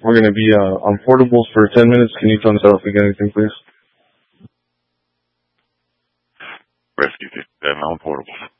We're going to be on portables for 10 minutes. Can you tell us if we get anything, please? Rescue 57 on portables.